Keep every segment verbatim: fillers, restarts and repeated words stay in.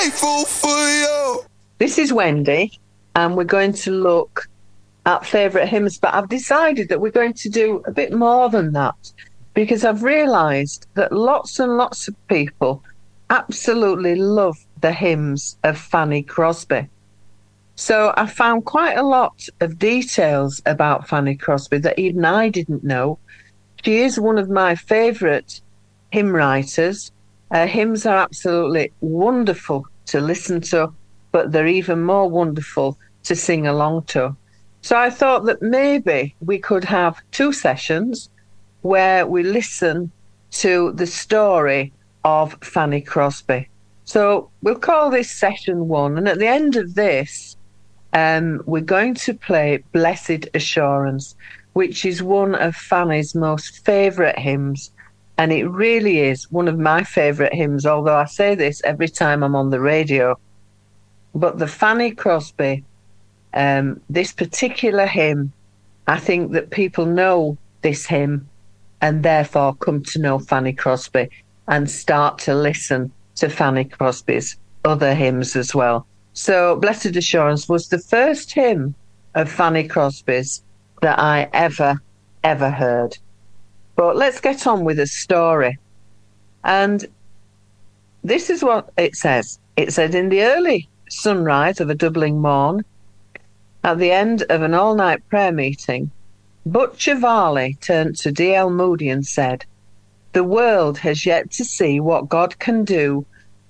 grateful for you. This is Wendy, and we're going to look at favourite hymns, but I've decided that we're going to do a bit more than that because I've realised that lots and lots of people absolutely love the hymns of Fanny Crosby. So I found quite a lot of details about Fanny Crosby that even I didn't know. She is one of my favourite hymn writers. Her hymns are absolutely wonderful to listen to, but they're even more wonderful to sing along to. So I thought that maybe we could have two sessions where we listen to the story of Fanny Crosby. So we'll call this session one, and at the end of this, um, we're going to play Blessed Assurance, which is one of Fanny's most favourite hymns, and it really is one of my favourite hymns, although I say this every time I'm on the radio. But the Fanny Crosby, um, this particular hymn, I think that people know this hymn and therefore come to know Fanny Crosby and start to listen to Fanny Crosby's other hymns as well. So Blessed Assurance was the first hymn of Fanny Crosby's that I ever, ever heard. But let's get on with the story. And this is what it says. It said, in the early sunrise of a doubling morn, at the end of an all-night prayer meeting, Butcher Varley turned to D L Moody and said, the world has yet to see what God can do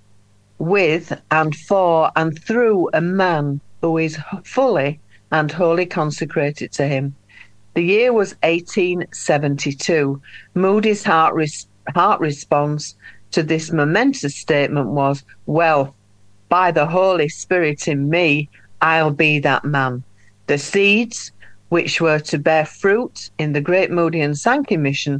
with and for and through a man who is fully and wholly consecrated to him. The year was eighteen seventy-two. Moody's heart, res- heart response to this momentous statement was, well, by the Holy Spirit in me, I'll be that man. The seeds which were to bear fruit in the Great Moody and Sankey mission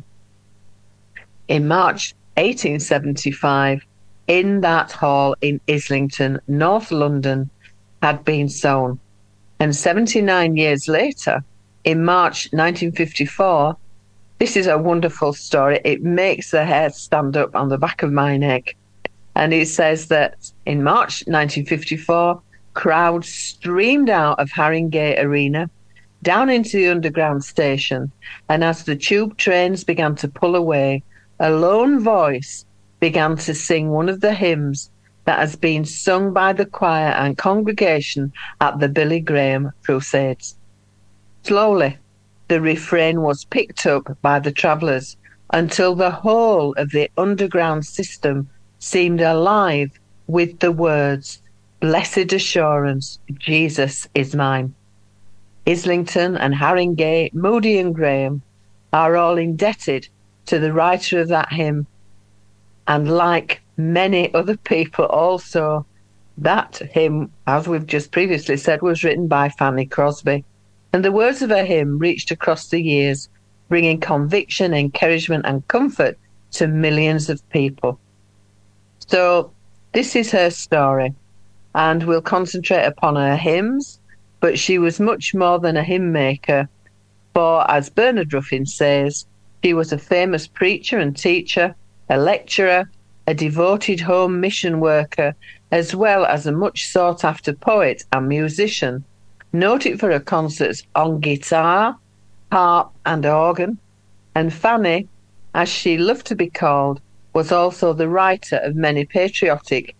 in March eighteen seventy-five, in that hall in Islington, North London, had been sown. And seventy-nine years later, in March nineteen fifty-four, this is a wonderful story. It makes the hair stand up on the back of my neck. And it says that in March nineteen fifty-four, crowds streamed out of Haringey Arena down into the underground station. And as the tube trains began to pull away, a lone voice began to sing one of the hymns that has been sung by the choir and congregation at the Billy Graham Crusades. Slowly, the refrain was picked up by the travellers until the whole of the underground system seemed alive with the words, Blessed Assurance, Jesus is mine. Islington and Haringey, Moody and Graham are all indebted to the writer of that hymn, and like many other people also, that hymn, as we've just previously said, was written by Fanny Crosby. And the words of her hymn reached across the years, bringing conviction, encouragement and comfort to millions of people. So this is her story, and we'll concentrate upon her hymns, but she was much more than a hymn maker, for as Bernard Ruffin says, she was a famous preacher and teacher, a lecturer, a devoted home mission worker, as well as a much sought-after poet and musician, noted for her concerts on guitar, harp and organ. And Fanny, as she loved to be called, was also the writer of many patriotic